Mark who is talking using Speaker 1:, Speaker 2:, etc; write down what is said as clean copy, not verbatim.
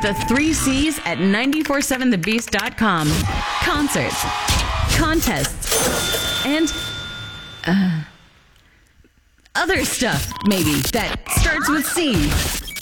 Speaker 1: The 3 C's at 947thebeast.com. Concerts, contests, and other stuff, maybe, that starts with C.